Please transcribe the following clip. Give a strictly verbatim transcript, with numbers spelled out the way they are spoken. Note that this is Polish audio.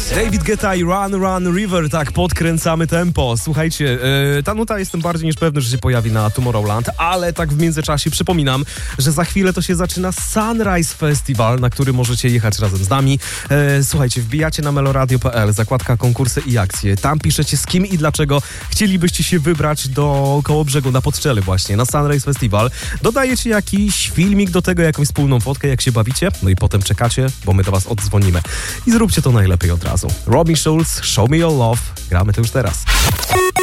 David Guetta i Run Run River, tak, podkręcamy tempo. Słuchajcie, yy, ta nuta jestem bardziej niż pewny, że się pojawi na Tomorrowland, ale tak w międzyczasie przypominam, że za chwilę to się zaczyna Sunrise Festival, na który możecie jechać razem z nami. Yy, słuchajcie, wbijacie na meloradio kropka p l, zakładka konkursy i akcje. Tam piszecie z kim i dlaczego chcielibyście się wybrać do Kołobrzegu, na Podczely właśnie, na Sunrise Festival. Dodajecie jakiś filmik do tego, jakąś wspólną fotkę, jak się bawicie, no i potem czekacie, bo my do was oddzwonimy. I zróbcie to najlepiej od razu. Robin Schulz, Show Me Your Love. Gramy to już teraz.